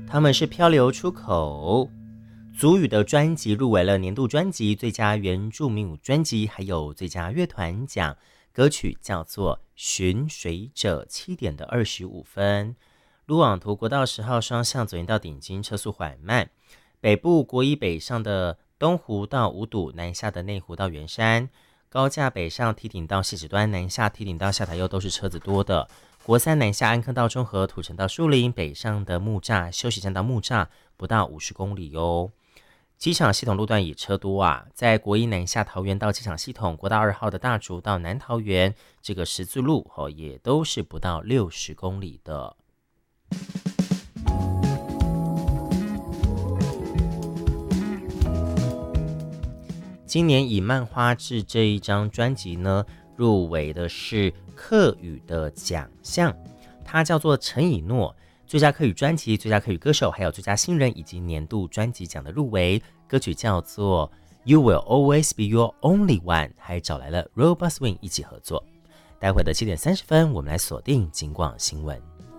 他们是漂流出口。族语的专辑入围了年度专辑、最佳原住民舞专辑，还有最佳乐团奖。歌曲叫做《寻水者》，7点的25分。鲁朗图国道10号双向左营到顶金车速缓慢。北部国一北上的东湖到五堵，南下的内湖到圆山。高架北上梯顶到戏子端，南下梯顶到下台右都是车子多的。国三南下安坑到中和，土城到树林，北上的木栅休息站到木栅不到50公里哦。机场系统路段也车多啊，在国一南下桃园到机场系统，国道2号的大竹到南桃园这个十字路也都是不到60公里的。今年以漫画志这一张专辑呢，入围的是客语的奖项，它叫做陈以诺。最佳客语专辑、最佳客语歌手，还有最佳新人以及年度专辑奖的入围。歌曲叫做 You Will Always Be Your Only One， 还找来了 Robot Swing 一起合作。待会的7点30分，我们来锁定警广新闻。